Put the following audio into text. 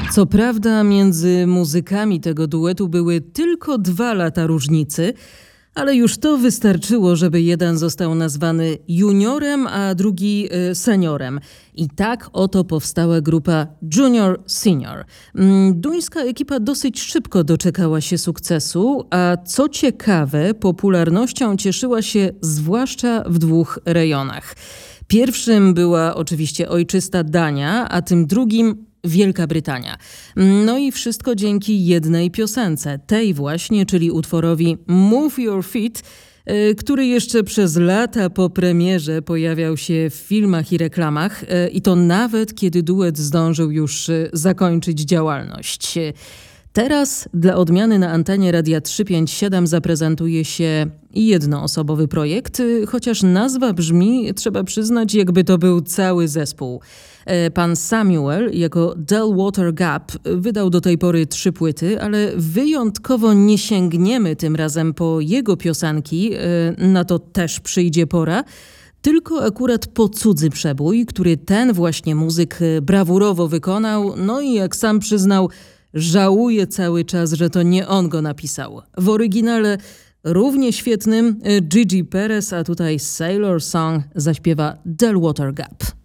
Co prawda między muzykami tego duetu były tylko 2 lata różnicy, ale już to wystarczyło, żeby jeden został nazwany juniorem, a drugi seniorem. I tak oto powstała grupa Junior Senior. Duńska ekipa dosyć szybko doczekała się sukcesu, a co ciekawe, popularnością cieszyła się zwłaszcza w 2 rejonach. Pierwszym była oczywiście ojczysta Dania, a tym drugim Wielka Brytania. No i wszystko dzięki jednej piosence, tej właśnie, czyli utworowi Move Your Feet, który jeszcze przez lata po premierze pojawiał się w filmach i reklamach i to nawet kiedy duet zdążył już zakończyć działalność. Teraz dla odmiany na antenie Radia 357 zaprezentuje się jednoosobowy projekt, chociaż nazwa brzmi, trzeba przyznać, jakby to był cały zespół. Pan Samuel jako Del Water Gap wydał do tej pory 3 płyty, ale wyjątkowo nie sięgniemy tym razem po jego piosenki, na to też przyjdzie pora, tylko akurat po cudzy przebój, który ten właśnie muzyk brawurowo wykonał, no i jak sam przyznał, żałuje cały czas, że to nie on go napisał. W oryginale równie świetnym Gigi Perez, a tutaj Sailor Song zaśpiewa Del Water Gap.